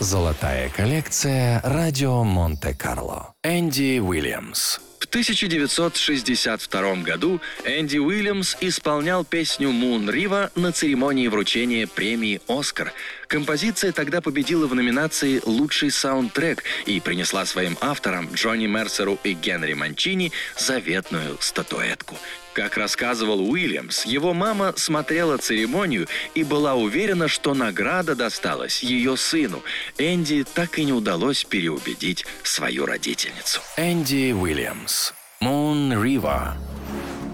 Золотая коллекция «Радио Монте-Карло». Энди Уильямс. В 1962 году Энди Уильямс исполнял песню «Moon River» на церемонии вручения премии «Оскар». Композиция тогда победила в номинации «Лучший саундтрек» и принесла своим авторам Джонни Мерсеру и Генри Манчини заветную статуэтку. Как рассказывал Уильямс, его мама смотрела церемонию и была уверена, что награда досталась ее сыну. Энди так и не удалось переубедить свою родительницу. Энди Уильямс. Moon River.